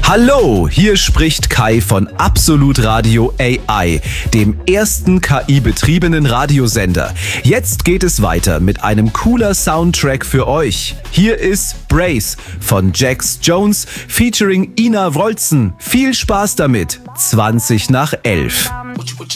Hallo, hier spricht Kai von Absolut Radio AI, dem ersten KI-betriebenen Radiosender. Jetzt geht es weiter mit einem cooler Soundtrack für euch. Hier ist Brace von Jax Jones featuring Ina Wroldsen. Viel Spaß damit. 11:20.